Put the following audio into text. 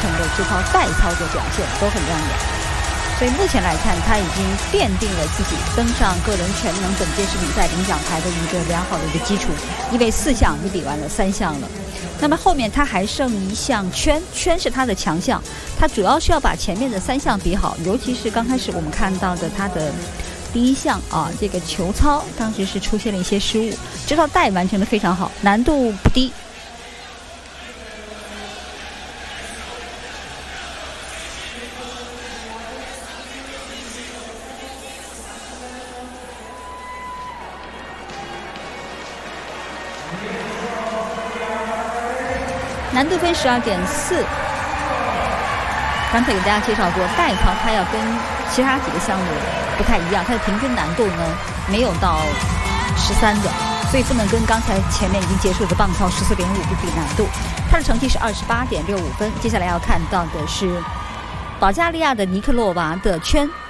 程的这套代操的表现都很亮眼。所以目前来看，他已经奠定了自己登上个人全能本届世锦赛领奖台的一个良好的一个基础，因为4项已经比完了3项了。那么后面他还剩1项圈是他的强项，他主要是要把前面的3项比好，尤其是刚开始我们看到的他的第1项这个球操当时是出现了一些失误，这套带完成的非常好，难度不低。难度分12.4，刚才给大家介绍过，代操它要跟其他几个项目不太一样，它的平均难度呢没有到13的，所以不能跟刚才前面已经结束的棒操14.5比难度。它的成绩是28.65分。接下来要看到的是保加利亚的尼克洛娃的圈